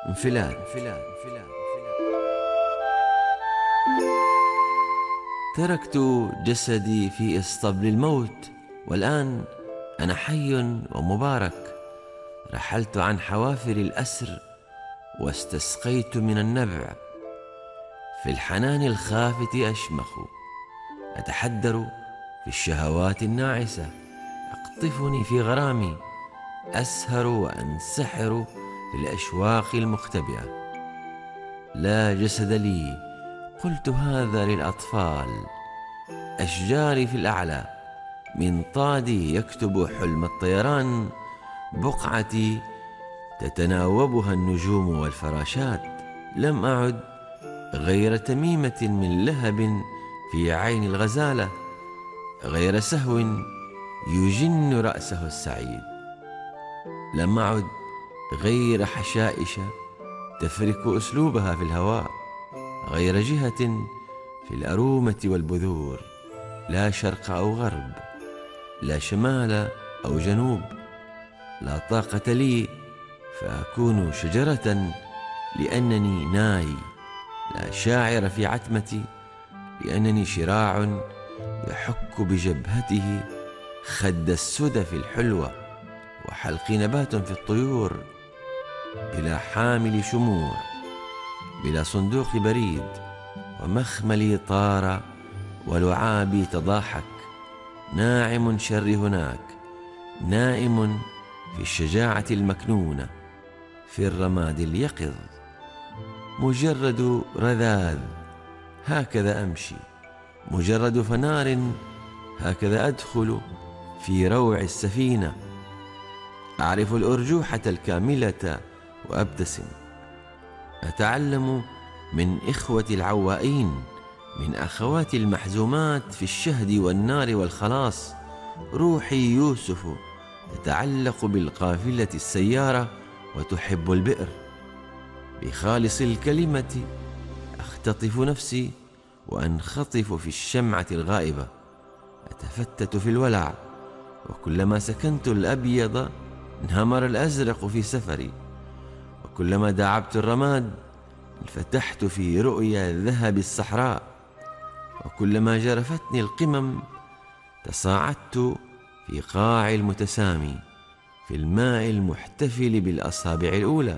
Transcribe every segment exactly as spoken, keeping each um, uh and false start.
انفلات. تركت جسدي في اسطبل الموت، والآن أنا حي ومبارك. رحلت عن حوافر الأسر واستسقيت من النبع. في الحنان الخافت أشمخ، أتحدر في الشهوات الناعسة. أقطفني في غرامي، أسهر وأنسحر في الأشواق المختبئة. لا جسد لي، قلت هذا للأطفال. أشجاري في الأعلى، منطادي يكتب حلم الطيران. بقعتي تتناوبها النجوم والفراشات. لم أعد غير تميمة من لهب في عين الغزالة، غير سهو يجن رأسه السعيد. لم أعد غير حشائش تفرك أسلوبها في الهواء، غير جهة في الأرومة والبذور. لا شرق أو غرب، لا شمال أو جنوب. لا طاقة لي فأكون شجرة لأنني ناي. لا شاعر في عتمتي لأنني شراع يحك بجبهته خد السدى الحلوة وحلق نبات في الطيور. بلا حامل شموع، بلا صندوق بريد، ومخملي طار ولعابي تضاحك. ناعم شر هناك، نائم في الشجاعة المكنونة، في الرماد اليقظ. مجرد رذاذ هكذا أمشي، مجرد فنار هكذا أدخل في روع السفينة. أعرف الأرجوحة الكاملة وأبتسم. أتعلم من إخوة العوائين، من أخوات المحزومات في الشهد والنار والخلاص. روحي يوسف تتعلق بالقافلة السيارة وتحب البئر. بخالص الكلمة أختطف نفسي وأنخطف في الشمعة الغائبة. أتفتت في الولع، وكلما سكنت الأبيض انهمر الأزرق في سفري. وكلما داعبت الرماد انفتحت في رؤيا ذهب الصحراء. وكلما جرفتني القمم تصاعدت في قاع المتسامي، في الماء المحتفل بالأصابع الأولى.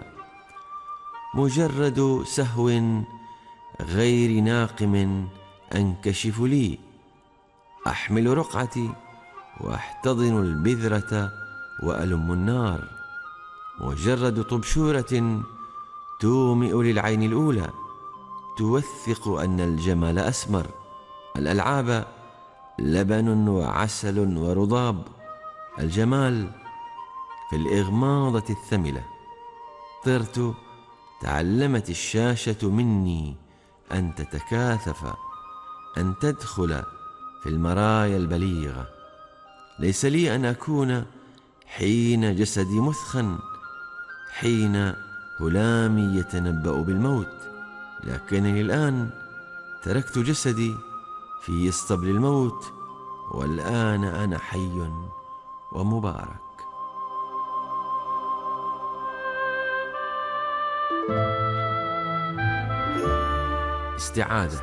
مجرد سهو غير ناقم أنكشف لي. أحمل رقعتي وأحتضن البذرة وألم النار. مجرد طبشورة تومئ للعين الأولى، توثق أن الجمال أسمر. الألعاب لبن وعسل ورضاب. الجمال في الإغماضة الثملة. طرت، تعلمت الشاشة مني أن تتكاثف، أن تدخل في المرايا البليغة. ليس لي أن أكون حين جسدي مثخن، حين هلامي يتنبأ بالموت. لكنني الآن تركت جسدي في اسطبل الموت، والآن أنا حي ومبارك. استعاذة.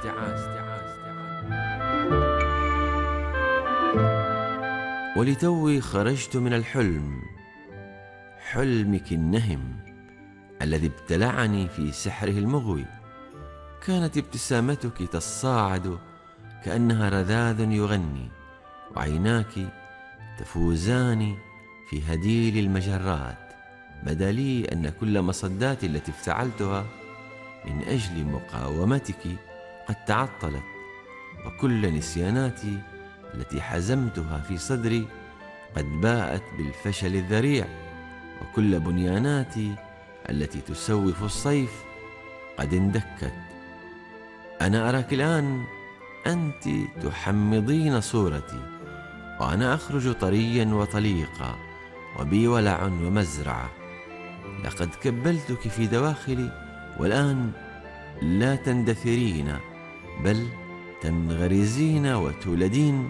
ولتوي خرجت من الحلم، حلمك النهم الذي ابتلعني في سحره المغوي. كانت ابتسامتك تصاعد كأنها رذاذ يغني، وعيناك تفوزان في هديل المجرات. بدا لي أن كل مصدات التي افتعلتها من أجل مقاومتك قد تعطلت، وكل نسياناتي التي حزمتها في صدري قد باءت بالفشل الذريع، وكل بنياناتي التي تسوف الصيف قد اندكت. أنا أراك الآن، أنت تحمضين صورتي، وأنا أخرج طريا وطليقا، وبي ولع ومزرعة. لقد كبلتك في دواخلي، والآن لا تندثرين، بل تنغرزين وتولدين،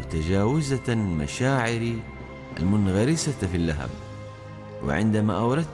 متجاوزة مشاعري المنغرسة في اللهب. وعندما أوردت